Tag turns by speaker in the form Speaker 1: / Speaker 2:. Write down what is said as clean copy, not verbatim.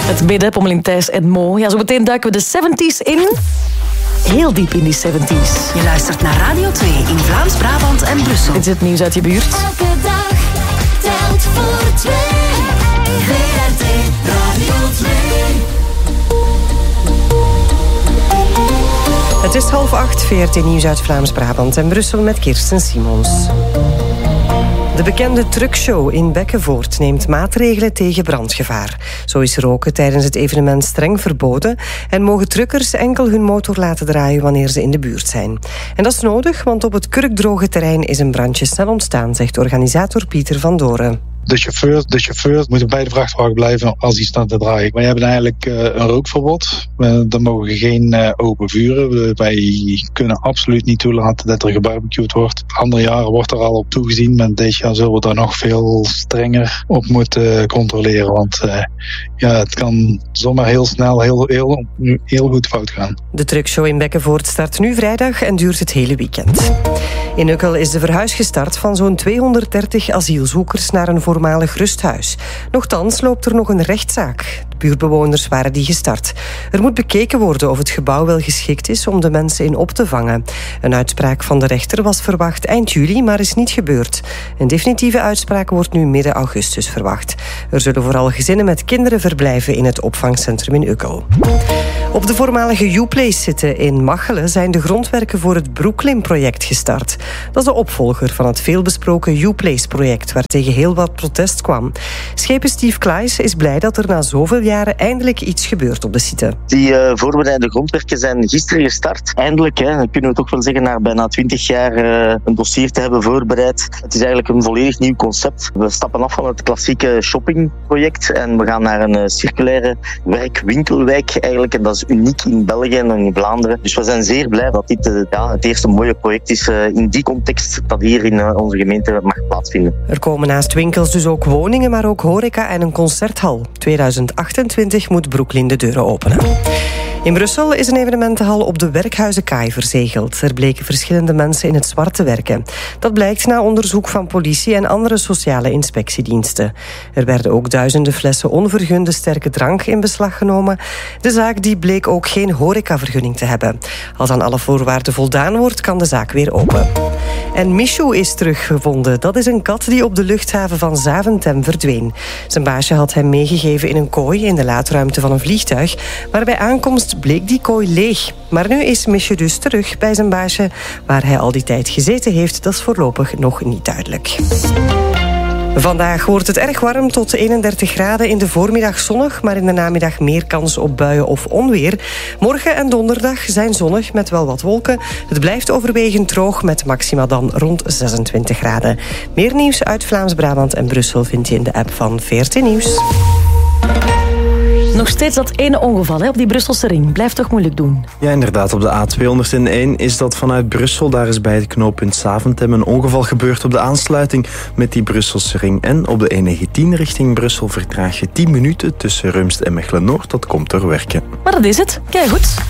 Speaker 1: Het midden, Pommelien Thijs en Mo. Ja, zo meteen duiken we de 70s in. Heel diep in die 70s.
Speaker 2: Je luistert naar Radio 2 in Vlaams-Brabant en Brussel.
Speaker 1: Dit is het nieuws uit je buurt.
Speaker 3: Elke dag telt voor twee. VRT Radio 2.
Speaker 4: Het is 7:30, VRT Nieuws uit Vlaams-Brabant en Brussel met Kirsten Simons. De bekende truckshow in Bekkenvoort neemt maatregelen tegen brandgevaar. Zo is roken tijdens het evenement streng verboden en mogen truckers enkel hun motor laten draaien wanneer ze in de buurt zijn. En dat is nodig, want op het kurkdroge terrein is een brandje snel ontstaan, zegt organisator Pieter van Doren.
Speaker 5: De chauffeurs moeten bij de vrachtwagen blijven als die staan te draaien. Wij hebben eigenlijk een rookverbod. Er mogen geen open vuren. Wij kunnen absoluut niet toelaten dat er gebarbecued wordt. Andere jaren wordt er al op toegezien. Maar dit jaar zullen we daar nog veel strenger op moeten controleren. Want het kan zomaar heel snel heel goed fout gaan.
Speaker 4: De truckshow in Bekkenvoort start nu vrijdag en duurt het hele weekend. In Ukkel is de verhuis gestart van zo'n 230 asielzoekers naar een voormalig rusthuis. Nochtans loopt er nog een rechtszaak. De buurtbewoners waren die gestart. Er moet bekeken worden of het gebouw wel geschikt is om de mensen in op te vangen. Een uitspraak van de rechter was verwacht eind juli, maar is niet gebeurd. Een definitieve uitspraak wordt nu midden augustus verwacht. Er zullen vooral gezinnen met kinderen verblijven in het opvangcentrum in Ukkel. Op de voormalige U-Place zitten in Machelen zijn de grondwerken voor het Brooklyn-project gestart. Dat is de opvolger van het veelbesproken U-Place-project, waar tegen heel wat protest kwam. Schepen Steve Klaes is blij dat er na zoveel jaren eindelijk iets gebeurt op de site.
Speaker 6: Die voorbereidende grondwerken zijn gisteren gestart. Eindelijk, dan kunnen we toch wel zeggen, na bijna 20 jaar een dossier te hebben voorbereid. Het is eigenlijk een volledig nieuw concept. We stappen af van het klassieke shoppingproject en we gaan naar een circulaire werkwinkelwijk eigenlijk. En dat is uniek in België en in Vlaanderen. Dus we zijn zeer blij dat dit het eerste mooie project is in die context dat hier in onze gemeente mag plaatsvinden.
Speaker 4: Er komen naast winkels dus ook woningen, maar ook horeca en een concerthal. 2028 moet Brooklyn de deuren openen. In Brussel is een evenementenhal op de Werkhuizenkaai verzegeld. Er bleken verschillende mensen in het zwart te werken. Dat blijkt na onderzoek van politie en andere sociale inspectiediensten. Er werden ook duizenden flessen onvergunde sterke drank in beslag genomen. De zaak die bleek ook geen horecavergunning te hebben. Als aan alle voorwaarden voldaan wordt, kan de zaak weer open. En Michou is teruggevonden. Dat is een kat die op de luchthaven van Zaventem verdween. Zijn baasje had hem meegegeven in een kooi in de laadruimte van een vliegtuig. Maar bij aankomst bleek die kooi leeg. Maar nu is Michou dus terug bij zijn baasje. Waar hij al die tijd gezeten heeft, dat is voorlopig nog niet duidelijk. Vandaag wordt het erg warm tot 31 graden. In de voormiddag zonnig, maar in de namiddag meer kans op buien of onweer. Morgen en donderdag zijn zonnig met wel wat wolken. Het blijft overwegend droog met maxima dan rond 26 graden. Meer nieuws uit Vlaams-Brabant en Brussel vind je in de app van VRT Nieuws.
Speaker 1: Nog steeds dat ene ongeval op die Brusselse ring. Blijft toch moeilijk doen.
Speaker 7: Ja, inderdaad. Op de A201 is dat vanuit Brussel. Daar is bij het knooppunt Zaventem een ongeval gebeurd op de aansluiting met die Brusselse ring. En op de E19 richting Brussel vertraag je 10 minuten tussen Rumst en Mechelen-Noord. Dat komt door werken.
Speaker 1: Maar dat is het. Kijk goed.